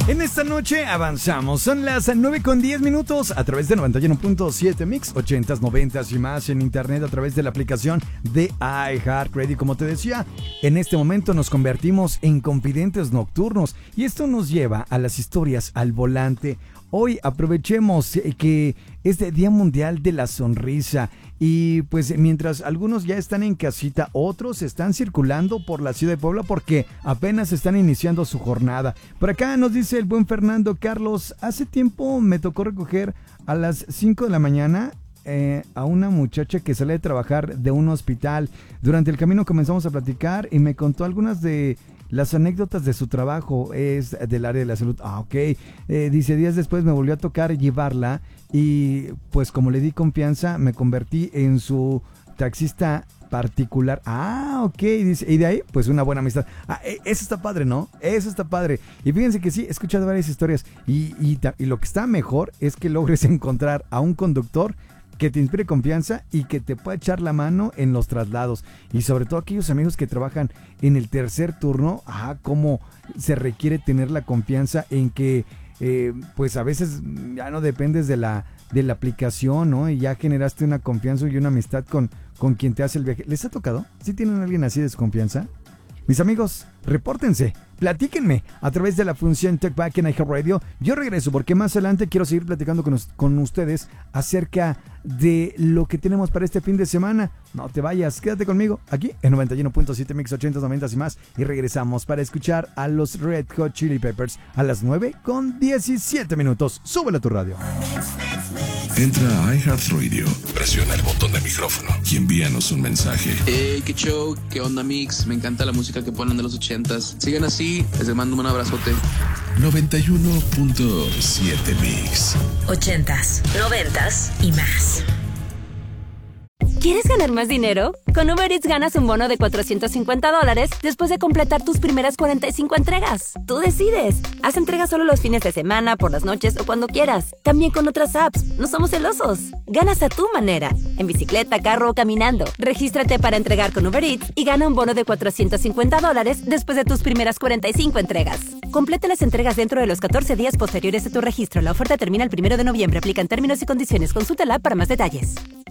En esta noche avanzamos, son las 9:10 a través de 91.7 Mix, 80s, 90s y más en internet a través de la aplicación de iHeartRadio. Como te decía, en este momento nos convertimos en confidentes nocturnos y esto nos lleva a las historias al volante. Hoy aprovechemos que es el Día Mundial de la Sonrisa y pues mientras algunos ya están en casita, otros están circulando por la ciudad de Puebla porque apenas están iniciando su jornada. Por acá nos dice el buen Fernando Carlos, hace tiempo me tocó recoger a las 5 de la mañana a una muchacha que sale de trabajar de un hospital. Durante el camino comenzamos a platicar y me contó algunas de las anécdotas de su trabajo, es del área de la salud. Ok. Dice, días después me volvió a tocar llevarla y pues como le di confianza, me convertí en su taxista particular. Ok, dice, y de ahí, pues una buena amistad. Eso está padre, ¿no? Eso está padre. Y fíjense que sí, he escuchado varias historias y lo que está mejor es que logres encontrar a un conductor que te inspire confianza y que te pueda echar la mano en los traslados. Y sobre todo aquellos amigos que trabajan en el tercer turno, cómo se requiere tener la confianza en que, pues a veces ya no dependes de la aplicación, ¿no? Y ya generaste una confianza y una amistad con quien te hace el viaje. ¿Les ha tocado? ¿Sí tienen a alguien así de desconfianza? Mis amigos, repórtense, platíquenme a través de la función Talkback en iHeartRadio. Yo regreso porque más adelante quiero seguir platicando con ustedes acerca de lo que tenemos para este fin de semana. No te vayas, quédate conmigo aquí en 91.7 Mix 80s, 90s y más. Y regresamos para escuchar a los Red Hot Chili Peppers a las 9:17. Súbele a tu radio. Entra a iHeartRadio, presiona el botón de micrófono y envíanos un mensaje. Hey, qué show, qué onda Mix, me encanta la música que ponen de los 80s. Sigan así, les mando un abrazote. 91.7 Mix. 80s, 90s y más. ¿Quieres ganar más dinero? Con Uber Eats ganas un bono de $450 después de completar tus primeras 45 entregas. Tú decides. Haz entregas solo los fines de semana, por las noches o cuando quieras. También con otras apps. No somos celosos. Ganas a tu manera. En bicicleta, carro o caminando. Regístrate para entregar con Uber Eats y gana un bono de $450 después de tus primeras 45 entregas. Completa las entregas dentro de los 14 días posteriores a tu registro. La oferta termina el 1 de noviembre. Aplican términos y condiciones. Consulta la app para más detalles.